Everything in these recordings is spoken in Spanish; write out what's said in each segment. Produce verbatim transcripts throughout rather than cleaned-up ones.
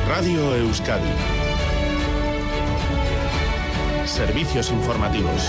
Radio Euskadi. Servicios informativos.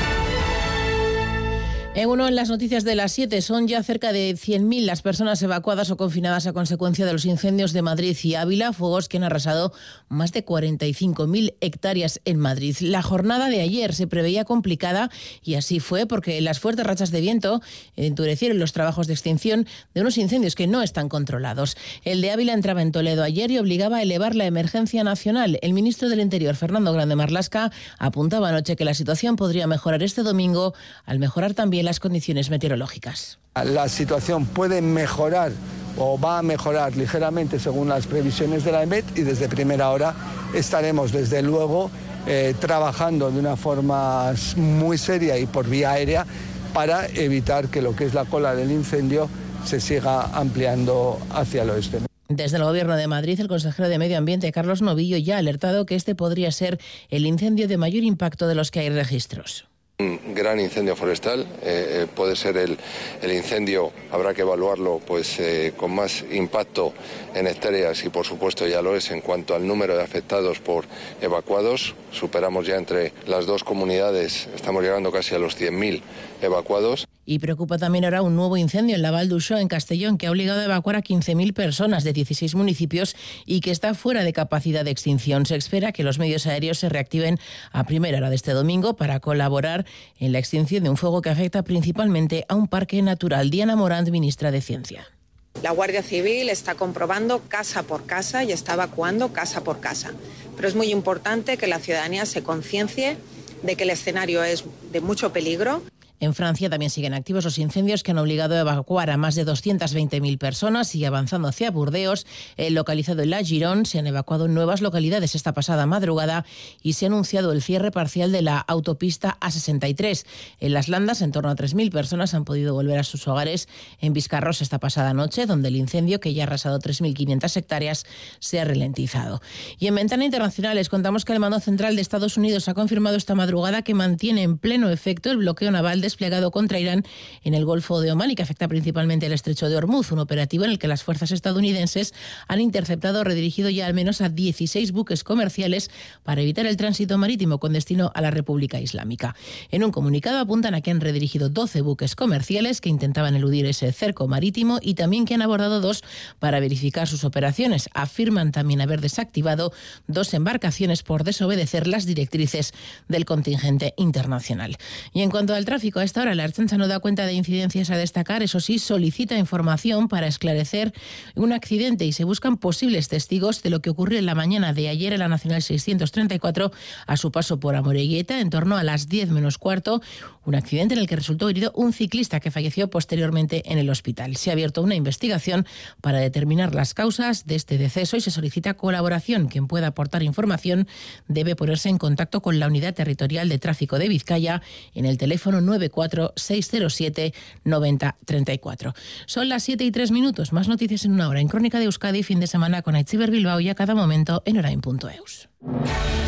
En uno en las noticias de las siete, son ya cerca de cien mil las personas evacuadas o confinadas a consecuencia de los incendios de Madrid y Ávila, fuegos que han arrasado más de cuarenta y cinco mil hectáreas en Madrid. La jornada de ayer se preveía complicada y así fue porque las fuertes rachas de viento endurecieron los trabajos de extinción de unos incendios que no están controlados. El de Ávila entraba en Toledo ayer y obligaba a elevar la emergencia nacional. El ministro del Interior, Fernando Grande Marlaska, apuntaba anoche que la situación podría mejorar este domingo al mejorar también las condiciones meteorológicas. La situación puede mejorar o va a mejorar ligeramente según las previsiones de la E M E T y desde primera hora estaremos desde luego eh, trabajando de una forma muy seria y por vía aérea para evitar que lo que es la cola del incendio se siga ampliando hacia el oeste. Desde el Gobierno de Madrid, el consejero de Medio Ambiente, Carlos Novillo, ya ha alertado que este podría ser el incendio de mayor impacto de los que hay registros. Un gran incendio forestal, eh, puede ser el, el incendio, habrá que evaluarlo pues eh, con más impacto en hectáreas y por supuesto ya lo es en cuanto al número de afectados por evacuados. Superamos ya entre las dos comunidades, estamos llegando casi a los cien mil evacuados. Y preocupa también ahora un nuevo incendio en la Val d'Uixó, en Castellón, que ha obligado a evacuar a quince mil personas de dieciséis municipios y que está fuera de capacidad de extinción. Se espera que los medios aéreos se reactiven a primera hora de este domingo para colaborar en la extinción de un fuego que afecta principalmente a un parque natural. Diana Morant, ministra de Ciencia. La Guardia Civil está comprobando casa por casa y está evacuando casa por casa. Pero es muy importante que la ciudadanía se conciencie de que el escenario es de mucho peligro. En Francia también siguen activos los incendios que han obligado a evacuar a más de doscientas veinte mil personas y avanzando hacia Burdeos, eh, localizado en La Gironde, se han evacuado nuevas localidades esta pasada madrugada y se ha anunciado el cierre parcial de la autopista A sesenta y tres. En Las Landas, en torno a tres mil personas han podido volver a sus hogares. En Viscarros esta pasada noche, donde el incendio, que ya ha arrasado tres mil quinientas hectáreas, se ha ralentizado. Y en Ventana Internacional les contamos que el Mando Central de Estados Unidos ha confirmado esta madrugada que mantiene en pleno efecto el bloqueo naval de desplegado contra Irán en el Golfo de Omán y que afecta principalmente al Estrecho de Hormuz, un operativo en el que las fuerzas estadounidenses han interceptado o redirigido ya al menos a dieciséis buques comerciales para evitar el tránsito marítimo con destino a la República Islámica. En un comunicado apuntan a que han redirigido doce buques comerciales que intentaban eludir ese cerco marítimo y también que han abordado dos para verificar sus operaciones. Afirman también haber desactivado dos embarcaciones por desobedecer las directrices del contingente internacional. Y en cuanto al tráfico, a esta hora la Ertzaintza no da cuenta de incidencias a destacar, eso sí, solicita información para esclarecer un accidente y se buscan posibles testigos de lo que ocurrió en la mañana de ayer en la Nacional seiscientos treinta y cuatro a su paso por Amorebieta en torno a las diez menos cuarto, un accidente en el que resultó herido un ciclista que falleció posteriormente en el hospital. Se ha abierto una investigación para determinar las causas de este deceso y se solicita colaboración. Quien pueda aportar información debe ponerse en contacto con la Unidad Territorial de Tráfico de Vizcaya en el teléfono nueve cuatro seis cero siete nueve cero tres cuatro. Son las siete y tres minutos. Más noticias en una hora en Crónica de Euskadi, fin de semana con Aitziber Bilbao y a cada momento en orain punto eus.